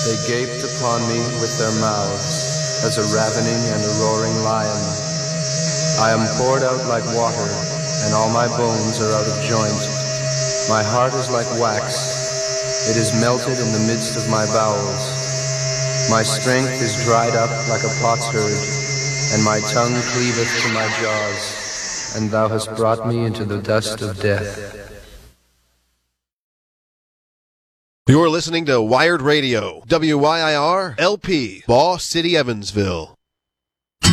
They gaped upon me with their mouths, as a ravening and a roaring lion. I am poured out like water, and all my bones are out of joint. My heart is like wax, it is melted in the midst of my bowels. My strength is dried up like a potsherd, and my tongue cleaveth to my jaws, and thou hast brought me into the dust of death. You're listening to Wired Radio, WYIR LP, Ball City, Evansville.